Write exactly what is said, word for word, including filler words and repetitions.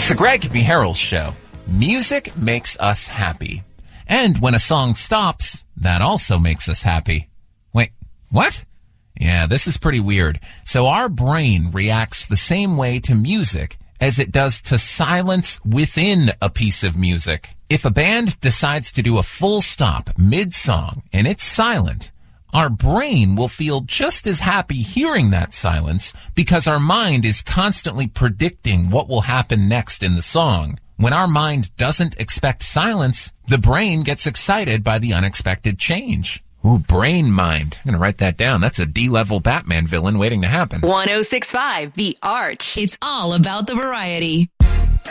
It's the Greg Mihails Show. Music makes us happy. And when a song stops, that also makes us happy. Wait, what? Yeah, this is pretty weird. So our brain reacts the same way to music as it does to silence within a piece of music. If a band decides to do a full stop mid-song and it's silent, our brain will feel just as happy hearing that silence because our mind is constantly predicting what will happen next in the song. When our mind doesn't expect silence, the brain gets excited by the unexpected change. Ooh, brain mind. I'm going to write that down. That's a D-level Batman villain waiting to happen. one oh six point five The Arch. It's all about the variety.